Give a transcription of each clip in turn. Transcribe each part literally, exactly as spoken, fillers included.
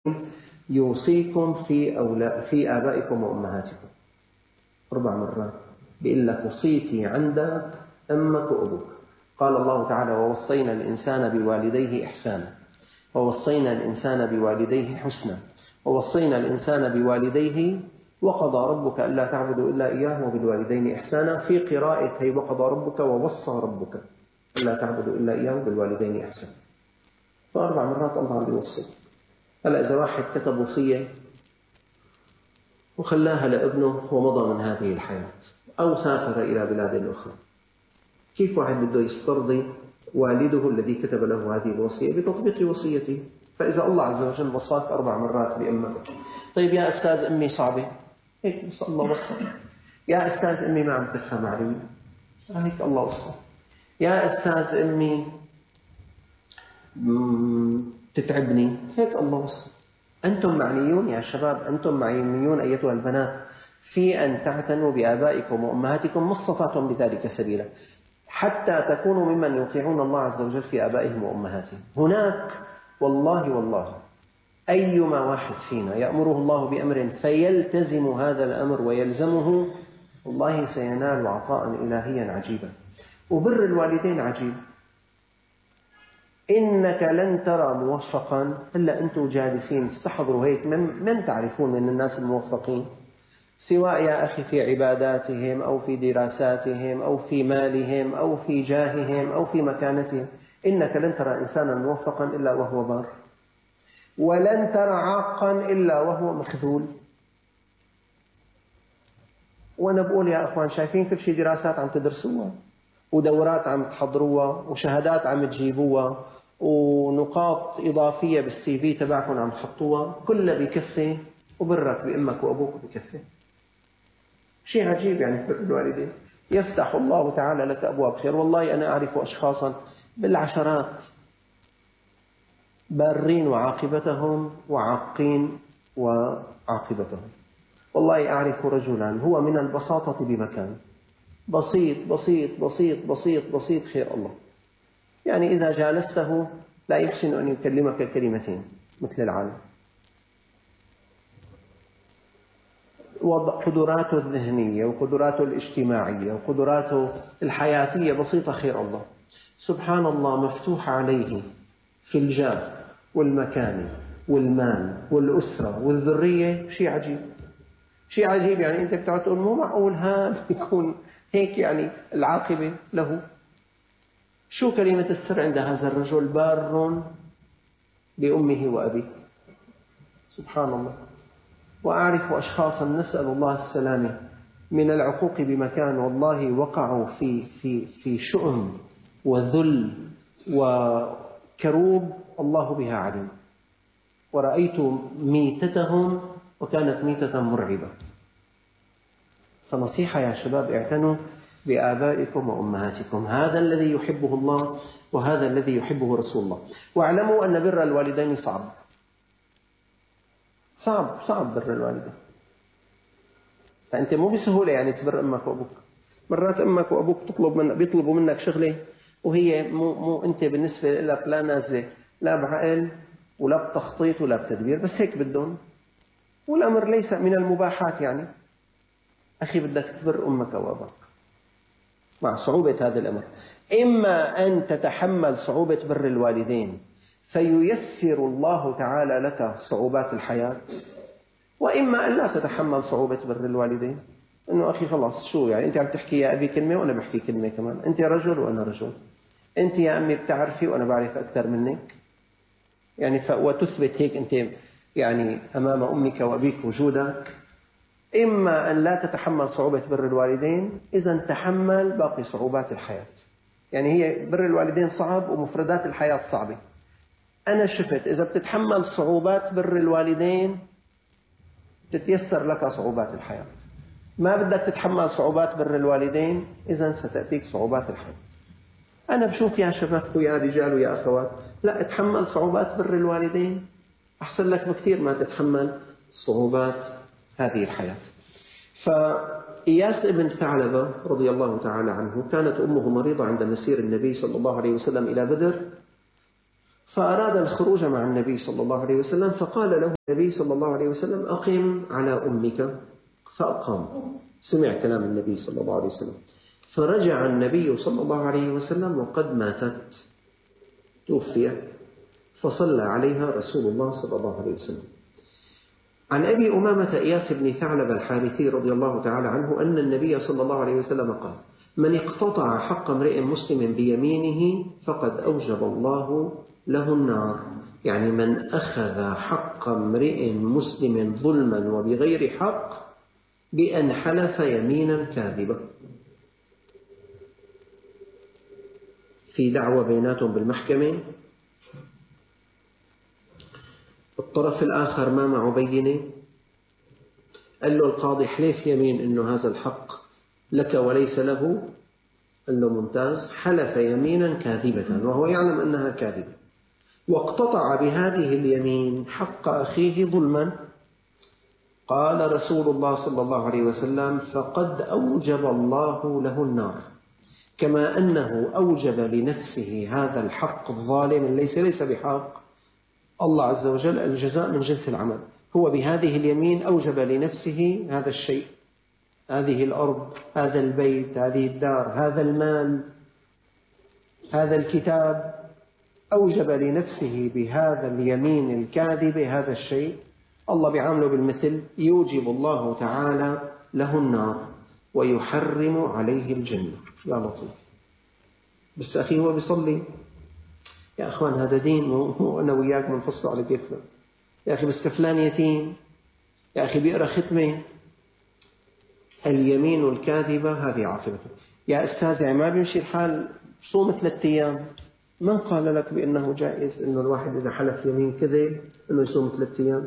يوصيكم في أولا في آبائكم وأمهاتكم أربع مرات، بيقول لك وصيتي عندك أمك وأبوك. قال الله تعالى: ووصينا الإنسان بوالديه إحسانا، ووصينا الإنسان بوالديه حسنا، ووصينا الإنسان بوالديه وقضى ربك ألا تعبدوا إلا إياه وبالوالدين إحسانا. في قراءة هي وقضى ربك ووصى ربك ألا تعبدوا إلا إياه وبالوالدين إحسانا. فأربع مرات الله عم يوصي. هلا إذا واحد كتب وصية وخلاها لابنه ومضى من هذه الحياة أو سافر إلى بلاد أخرى، كيف واحد بده يسترضي والده الذي كتب له هذه الوصية بتطبيق وصيته؟ فإذا الله عز وجل وصاك أربع مرات بأمك، طيب يا أستاذ أمي صعبة، هيك بس الله وصى. يا أستاذ أمي ما عم تفهم علي، هيك الله وصى. يا أستاذ أمي تتعبني، هيك الله وصى. أنتم معنيون يا شباب، أنتم معنيون أيتها البنات في أن تعتنوا بآبائكم وأمهاتكم ما استطعتم بذلك سبيلا، حتى تكونوا ممن يطيعون الله عز وجل في آبائهم وأمهاتهم. هناك والله والله أيما واحد فينا يأمره الله بأمر فيلتزم هذا الأمر ويلزمه، والله سينال عطاء إلهيا عجيبا. وبر الوالدين عجيب. إنك لن ترى موفقا إلا أنتم جالسين استحضروا هيك، من, من تعرفون من الناس الموفقين، سواء يا أخي في عباداتهم أو في دراساتهم أو في مالهم أو في جاههم أو في مكانتهم. إنك لن ترى إنسانا موفقا إلا وهو بار، ولن ترى عاقا إلا وهو مخذول. وأنا بقول يا أخوان، شايفين كل شيء دراسات عم تدرسوها ودورات عم تحضروها وشهادات عم تجيبوها ونقاط إضافية بالسي في تبعكم عم تحطوها، كلها بكفة، وبرك بأمك وأبوك بكفة. شيء عجيب يعني بر الوالدين. يفتح الله تعالى لك أبواب خير. والله أنا أعرف أشخاصا بالعشرات بارين وعاقبتهم وعاقين وعاقبتهم. والله أعرف رجلا هو من البساطة بمكان، بسيط بسيط بسيط بسيط بسيط خير الله، يعني إذا جالسته لا يحسن أن يكلمك كلمتين مثل العالم. وقدراته الذهنية وقدراته الاجتماعية وقدراته الحياتية بسيطة خير الله. سبحان الله مفتوح عليه في الجاه والمكان والمال والأسرة والذرية. شيء عجيب، شيء عجيب. يعني أنت بتقعد تقول مو معقول هذا يكون هيك، يعني العاقبة له. شو كلمة السر عند هذا الرجل؟ بار بأمه وأبيه. سبحان الله. وأعرف أشخاصا نسأل الله السلامة من العقوق بمكان، والله وقعوا في في في شؤم وذل وكروب الله بها عليم، ورأيت ميتتهم وكانت ميتة مرعبة. فنصيحة يا شباب، اعتنوا بآبائكم وأمهاتكم، هذا الذي يحبه الله وهذا الذي يحبه رسول الله. واعلموا أن بر الوالدين صعب صعب صعب بر الوالدين. فأنت مو بسهولة يعني تبر أمك وأبوك. مرات أمك وأبوك تطلب من بيطلبوا منك شغلة وهي مو مو أنت بالنسبة لك لا نازلة لا بعقل ولا بتخطيط ولا بتدبير، بس هيك بدهم، والأمر ليس من المباحات. يعني أخي بدك تبر أمك وأباك مع صعوبة هذا الأمر. إما أن تتحمل صعوبة بر الوالدين فييسر الله تعالى لك صعوبات الحياة، وإما أن لا تتحمل صعوبة بر الوالدين. إنه أخي خلاص شو يعني أنت عم تحكي يا أبي كلمة وأنا بحكي كلمة كمان، أنت رجل وأنا رجل، أنت يا أمي بتعرفي وأنا بعرف أكثر منك، يعني ف... وتثبت هيك أنت يعني أمام أمك وأبيك وجودك. إما أن لا تتحمل صعوبة بر الوالدين، إذا تحمل باقي صعوبات الحياة. يعني هي بر الوالدين صعب ومفردات الحياة صعبة. أنا شفت إذا بتتحمل صعوبات بر الوالدين تتيسر لك صعوبات الحياة. ما بدك تتحمل صعوبات بر الوالدين، إذا ستأتيك صعوبات الحياة. أنا بشوف يا شباب ويا رجال ويا أخوات، لا اتحمل صعوبات بر الوالدين أحسن لك بكثير ما تتحمل صعوبات هذه الحياة. فإياس ابن ثعلبة رضي الله تعالى عنه كانت أمه مريضة عند مسير النبي صلى الله عليه وسلم إلى بدر، فأراد الخروج مع النبي صلى الله عليه وسلم، فقال له النبي صلى الله عليه وسلم أقم على أمك، فأقام. سمع كلام النبي صلى الله عليه وسلم، فرجع النبي صلى الله عليه وسلم وقد ماتت، توفي، فصلى عليها رسول الله صلى الله عليه وسلم. عن أبي أمامة إياس بن ثعلب الحارثي رضي الله تعالى عنه أن النبي صلى الله عليه وسلم قال: من اقتطع حق امرئ مسلم بيمينه فقد أوجب الله له النار. يعني من أخذ حق امرئ مسلم ظلما وبغير حق بأن حلف يمينا كاذبة في دعوة بيناتهم بالمحكمة، الطرف الآخر ما معه بينة، قال له القاضي حلف يمين إنه هذا الحق لك وليس له، قال له ممتاز، حلف يمينا كاذبة وهو يعلم أنها كاذبة، واقتطع بهذه اليمين حق أخيه ظلما. قال رسول الله صلى الله عليه وسلم: فقد أوجب الله له النار، كما أنه أوجب لنفسه هذا الحق الظالم ليس ليس بحق. الله عز وجل الجزاء من جنس العمل، هو بهذه اليمين أوجب لنفسه هذا الشيء، هذه الأرض، هذا البيت، هذه الدار، هذا المال، هذا الكتاب، أوجب لنفسه بهذا اليمين الكاذب هذا الشيء. الله بيعامله بالمثل، يوجب الله تعالى له النار ويحرم عليه الجنة. يا لطيف. بس أخي هو بيصلي، يا أخوان هذا دين، مو أنا وياك منفصل على كيفنا. يا أخي بس فلان يتيم، يا أخي بيقرأ ختمة. اليمين الكاذبة هذه عاقبته. يا أستاذ يعني ما بيمشي الحال، صوم ثلاثة أيام. من قال لك بأنه جائز إنه الواحد إذا حلف يمين كذب إنه يصوم ثلاثة أيام؟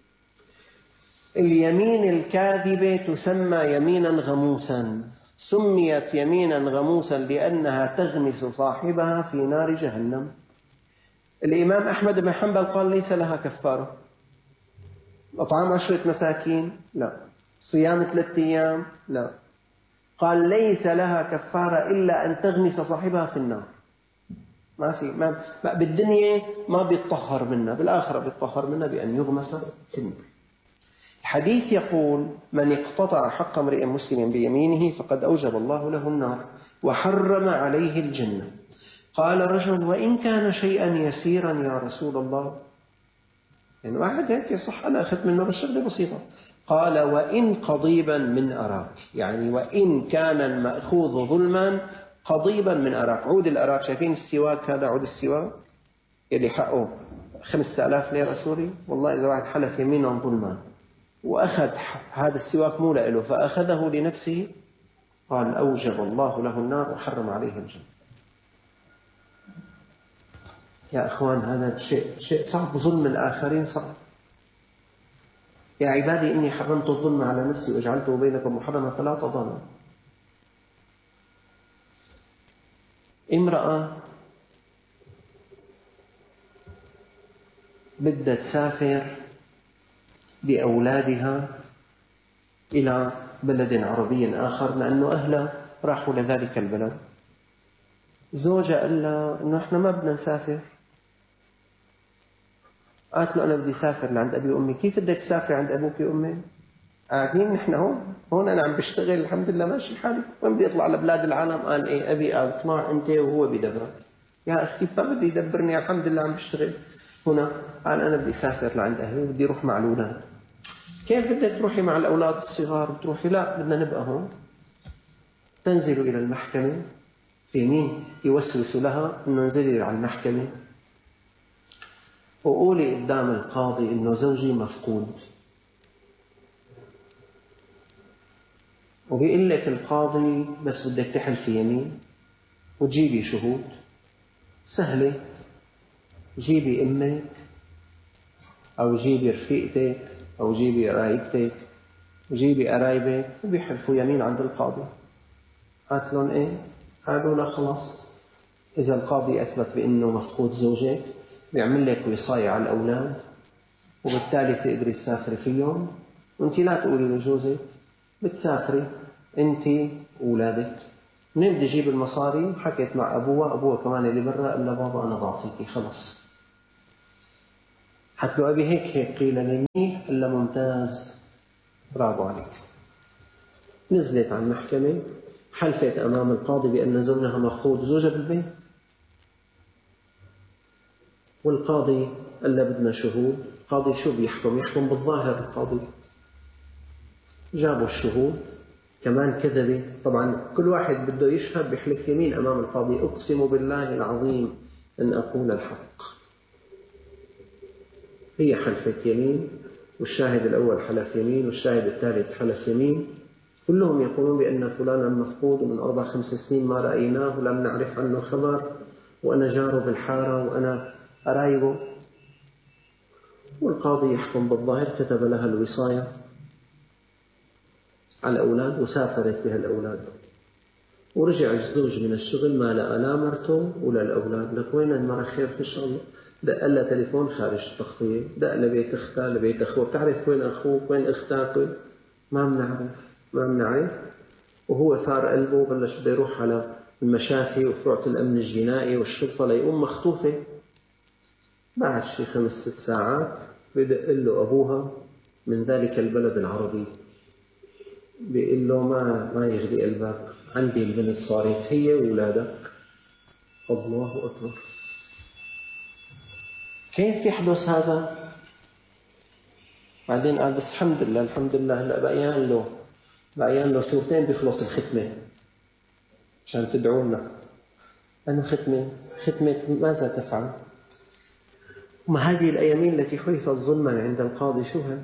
اليمين الكاذبة تسمى يمينا غموسا، سميت يمينا غموسا لأنها تغمس صاحبها في نار جهنم. الإمام أحمد بن حنبل قال ليس لها كفارة. إطعام عشرة مساكين لا، صيام ثلاثة أيام لا، قال ليس لها كفارة إلا أن تغمس صاحبها في النار. ما في ما بالدنيا ما بيتطهر منها، بالآخرة بيتطهر منها بأن يغمس في النار. الحديث يقول: من اقتطع حق امرئ مسلم بيمينه فقد أوجب الله له النار وحرم عليه الجنة. قال رجل: وإن كان شيئا يسيرا يا رسول الله؟ يعني واحد هيك صح أنا أخذت منه بالشغلة بسيطة. قال: وإن قضيبا من أراك، يعني وإن كان المأخوذ ظلما قضيبا من أراك. عود الأراك، شايفين السواك هذا، عود السواك اللي حقه خمسة آلاف ليرة سوري، والله إذا واحد حلف يمينا ظلما وأخذ هذا السواك مو له فأخذه لنفسه، قال أوجب الله له النار وحرم عليه الجنة. يا أخوان هذا شيء شيء صعب، ظلم الآخرين صعب. يا عبادي إني حرمت الظلم على نفسي وجعلته بينكم محرما فلا تظلموا. امرأة بدها تسافر بأولادها إلى بلد عربي آخر لأنه أهلها راحوا لذلك البلد. زوجها قال لها إنه إحنا ما بدنا نسافر. قالت له أنا بدي سافر لعند أبي وأمي. كيف بدك تسافر عند أبوك وأمي؟ قاعدين نحن هون هون أنا عم بشتغل الحمد لله ماشي حالي، وين بدي أطلع لبلاد العالم؟ قال إيه أبي، قال اطلع أنت وهو بدبرك. يا أخي ما بدي يدبرني الحمد لله عم بشتغل هنا. قال أنا بدي سافر لعند أهلي وبدي أروح مع الأولاد. كيف بدك تروحي مع الأولاد الصغار؟ بتروحي لا بدنا نبقى هون. تنزل إلى المحكمة، في مين يوسوس لها إنه انزلي على المحكمة وقولي قدام القاضي إنه زوجي مفقود، وبيقول لك القاضي بس بدك تحلفي يمين وتجيبي شهود. سهلة، جيبي أمك أو جيبي رفيقتك أو جيبي قرايبتك وجيبي قرايبك وبيحلفوا يمين عند القاضي. قالت لهم إيه؟ قالوا لا خلاص، إذا القاضي أثبت بأنه مفقود زوجك بيعمل لك وصاية على الأولاد وبالتالي تقدري تسافري فيهم، وانت لا تقولي لجوزك، بتسافري انت وأولادك. منين بدي أجيب المصاري؟ حكيت مع أبوها، أبوها كمان اللي برا قال له بابا أنا بعطيكي خلص. حتى لو أبي هيك هيك قيل لي إلا ممتاز، برافو عليك. نزلت عن محكمة، حلفت أمام القاضي بأن زوجها مفقود، زوجها بالبيت، والقاضي قال له بدنا شهود. القاضي شو بيحكم؟ يحكم بالظاهر. القاضي جابوا الشهود كمان كذبة. طبعا كل واحد بده يشهد بحلف يمين أمام القاضي، أقسم بالله العظيم أن أقول الحق. هي حلفت يمين، والشاهد الأول حلف يمين، والشاهد الثالث حلف يمين، كلهم يقولون بأن فلانا مفقود ومن أربع خمس سنين ما رأيناه ولم نعرف عنه خبر، وأنا جاره بالحارة وأنا قرايبه. والقاضي يحكم بالظاهر. كتب لها الوصاية على الأولاد وسافرت بها الأولاد، ورجع الزوج من الشغل ما لقى لا مرته ولا الأولاد. لك وين المرة؟ خير إن شاء الله. دق لها تليفون خارج التغطية، دق لبيت أختها لبيت أخوه. بتعرف وين أخوك وين أختك؟ وين؟ ما بنعرف ما بنعرف. وهو ثار قلبه وبلش بده يروح على المشافي وفروع الأمن الجنائي والشرطة ليقوم مخطوفة. بعد شي خمس ست ساعات بدق له أبوها من ذلك البلد العربي، بيقول له ما ما يغلي قلبك، عندي البنت صارت هي وولادك. الله أكبر. كيف يحدث هذا؟ بعدين قال بس الحمد لله الحمد لله هلا بقيان له بقيان له سورتين بيخلص الختمة عشان تدعونا. أنا ختمة ختمة ماذا تفعل؟ وما هذه الأيامين التي حدثت ظلما عند القاضي شو هي؟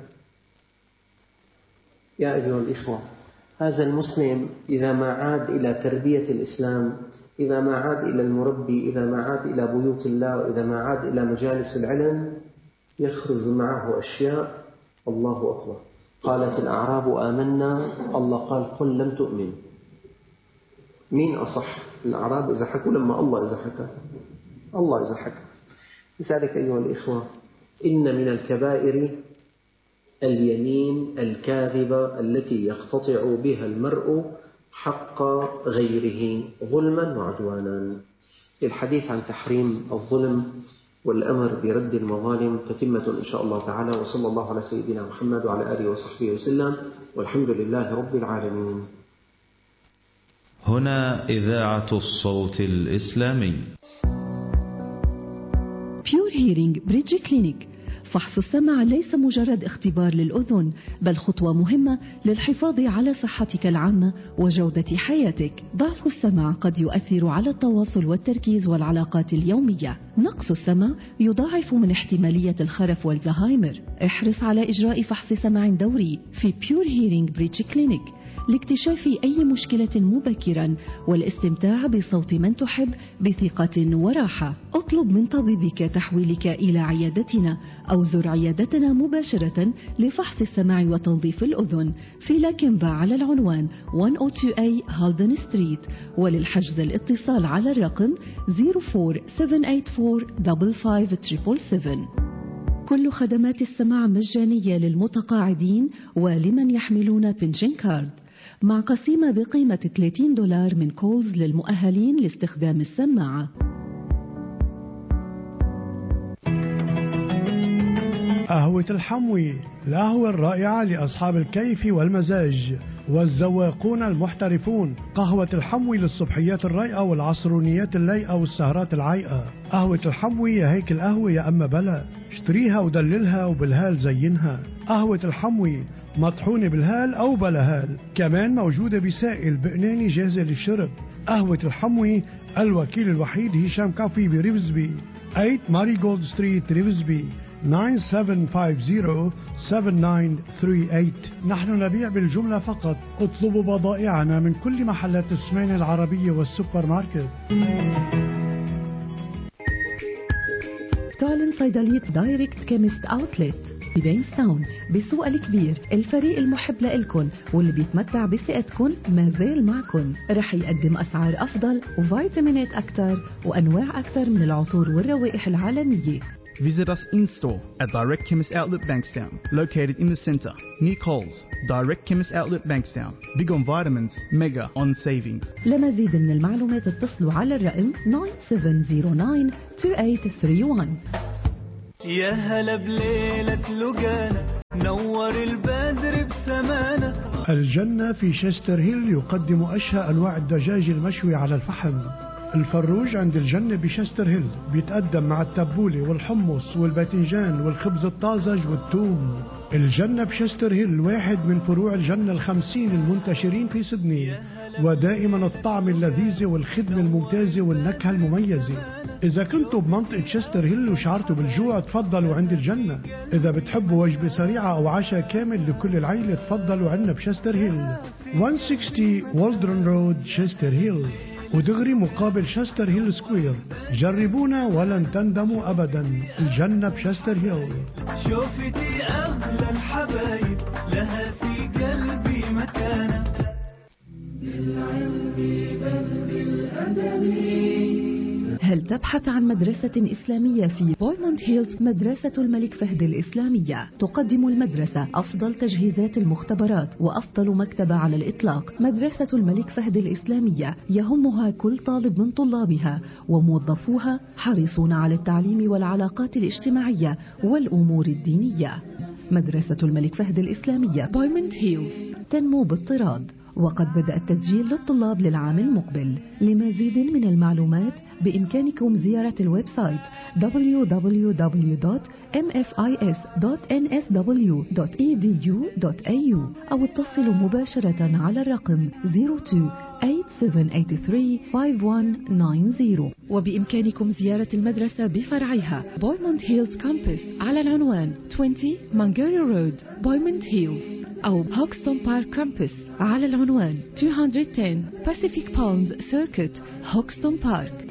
يا أيها الإخوة، هذا المسلم إذا ما عاد إلى تربية الإسلام، إذا ما عاد إلى المربي، إذا ما عاد إلى بيوت الله، إذا ما عاد إلى مجالس العلم، يخرج معه أشياء. الله أكبر. قالت الأعراب آمنا، الله قال قل لم تؤمن. مين أصح؟ الأعراب إذا حكوا لما الله إذا حكى؟ الله إذا حكى. لذلك أيها الإخوة، إن من الكبائر اليمين الكاذبة التي يقتطع بها المرء حق غيره ظلما وعدوانا. الحديث عن تحريم الظلم والأمر برد المظالم تتمة إن شاء الله تعالى. وصلى الله على سيدنا محمد وعلى آله وصحبه وسلم، والحمد لله رب العالمين. هنا إذاعة الصوت الإسلامي. بيور هيرينج بريدج كلينيك. فحص السمع ليس مجرد اختبار للأذن، بل خطوة مهمة للحفاظ على صحتك العامة وجودة حياتك. ضعف السمع قد يؤثر على التواصل والتركيز والعلاقات اليومية. نقص السمع يضاعف من احتمالية الخرف والزهايمر. احرص على إجراء فحص سمع دوري في بيور هيرينج بريدج كلينيك لاكتشاف أي مشكلة مبكرا والاستمتاع بصوت من تحب بثقة وراحة. اطلب من طبيبك تحويلك إلى عيادتنا أو زر عيادتنا مباشرة لفحص السمع وتنظيف الأذن في لاكمبا على العنوان مئة واثنين إيه هالدن ستريت. وللحجز الاتصال على الرقم صفر أربعة سبعة ثمانية أربعة خمسة خمسة سبعة سبعة. كل خدمات السماع مجانية للمتقاعدين ولمن يحملون بنشن كارد، مع قسيمة بقيمة ثلاثين دولار من كولز للمؤهلين لاستخدام السماعة. قهوة الحموي، القهوة الرائعة لأصحاب الكيف والمزاج والذواقون المحترفون. قهوة الحموي للصبحيات الرايقة والعصرونيات اللايقة والسهرات العايقة. قهوة الحموي يا هيك القهوة يا أما بلا، اشتريها ودللها وبالهال زينها. قهوة الحموي مطحونة بالهال أو بلا هال، كمان موجودة بسائل بقناني جاهزة للشرب. قهوة الحموي الوكيل الوحيد هشام كافي بريفزبي، ثمانية ماري جولد ستريت ريفزبي، تسعة سبعة خمسة صفر سبعة تسعة ثلاثة ثمانية. نحن نبيع بالجملة فقط. اطلبوا بضائعنا من كل محلات السمين العربية والسوبر ماركت. تعلن صيدلية دايركت كيمست أوتلت ببينستاون بسوق الكبير. الفريق المحب لإلكن واللي بيتمتع بثقتكن ما زال معكن. رح يقدم أسعار أفضل وفيتامينات أكثر وأنواع أكثر من العطور والروائح العالمية. Visit us in-store at Direct Chemist Outlet Bankstown, located in the centre, near Coles. Direct Chemist Outlet Bankstown. Big on vitamins, mega on savings. لمزيد من المعلومات اتصلوا على الرقم تسعة سبعة صفر تسعة اثنين ثمانية ثلاثة واحد. يا هلا بليلة لقانا نور البدر بسمانا. الجنة في شستر هيل يقدم أشهى أنواع الدجاج المشوي على الفحم. الفروج عند الجنة بشستر هيل بيتقدم مع التبولة والحمص والباذنجان والخبز الطازج والثوم. الجنة بشستر هيل واحد من فروع الجنة الخمسين المنتشرين في سيدني، ودائما الطعم اللذيذ والخدمة الممتازة والنكهة المميزة. إذا كنتوا بمنطقة شستر هيل وشعرتوا بالجوع تفضلوا عند الجنة. إذا بتحبوا وجبة سريعة أو عشاء كامل لكل العيلة تفضلوا عنا بشستر هيل. مئة وستين والدرون رود شستر هيل، ودغري مقابل شستر هيل سكوير. جربونا ولن تندموا أبدا. الجنة بشستر هيل. شوفتي أغلى الحبايب لها في قلبي مكانة. بالعلم بل بالأدب. هل تبحث عن مدرسة إسلامية في بويموند هيلز؟ مدرسة الملك فهد الإسلامية تقدم المدرسة أفضل تجهيزات المختبرات وأفضل مكتبة على الإطلاق. مدرسة الملك فهد الإسلامية يهمها كل طالب من طلابها، وموظفوها حريصون على التعليم والعلاقات الاجتماعية والأمور الدينية. مدرسة الملك فهد الإسلامية بويموند هيلز تنمو باضطراد، وقد بدأ التسجيل للطلاب للعام المقبل. لمزيد من المعلومات بإمكانكم زيارة الويب سايت دبليو دبليو دبليو دوت إم إف آي إس دوت إن إس دبليو دوت إي دي يو دوت إيه يو أو اتصلوا مباشرة على الرقم صفر اثنين ثمانية سبعة ثمانية ثلاثة خمسة واحد تسعة صفر. وبإمكانكم زيارة المدرسة بفرعيها بويموند هيلز كامبس على العنوان عشرين مانجاري رود بويموند هيلز، أو هوكستون بارك كامبس على العنوان مئتين وعشرة Pacific Palms Circuit هوكستون بارك.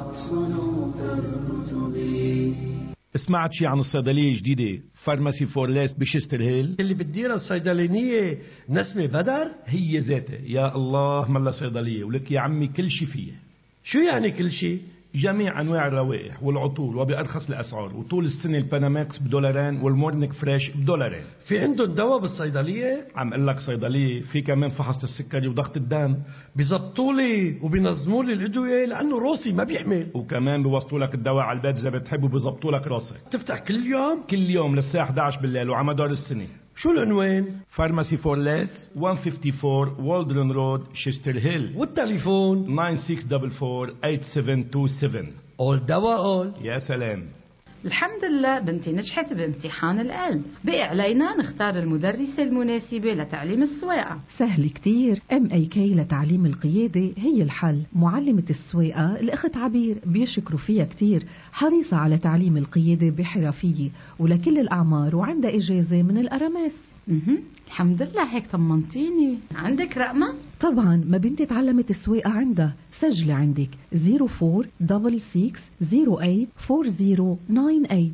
سمعت شي عن الصيدلية الجديدة فارماسي فورليس بشستر هيل اللي بتديرها الصيدلانية نسمة بدر؟ هي ذاتها. يا الله ملا صيدلية ولك يا عمي كل شي فيها. شو يعني كل شي؟ جميع أنواع الروائح والعطور وبأرخص الأسعار، وطول السنة الباناماكس بدولارين والمورنيك فريش بدولارين. في عندهم دواء بالصيدلية؟ عم قل لك صيدلية في كمان فحص السكري وضغط الدم. بيزبطوا لي وبينظموا لي الأدوية لأنه روسي ما بيحمل، وكمان بيوصلوا لك الدواء على البيت إذا بتحب، وبيزبطوا لك راسك. تفتح كل يوم؟ كل يوم للساعة إحدى عشر بالليل وعلى مدار السنة. شو العنوان؟ فارماسي فورليس مئة وخمسة وخمسين والدرون رود شستر هيل. والتليفون تسعة ستة أربعة أربعة ثمانية سبعة اتنين سبعة. أول دواء أول. يا سلام. الحمد لله بنتي نجحت بامتحان القلب، بقي علينا نختار المدرسة المناسبة لتعليم السواقة. سهل كتير، ام اي كي لتعليم القيادة هي الحل. معلمة السواقة الأخت عبير بيشكروا فيها كتير، حريصة على تعليم القيادة بحرفية ولكل الأعمار، وعندها إجازة من الأرامس. اها الحمد لله، هيك طمنتيني. عندك رقمة؟ طبعا، ما بنتي تعلمت السواقة عندها. سجلي عندك صفر أربعة ستة ستة صفر ثمانية أربعة صفر تسعة ثمانية.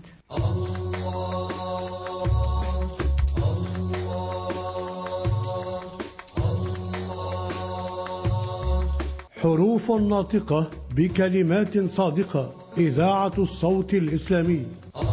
حروف ناطقة بكلمات صادقة. إذاعة الصوت الإسلامي.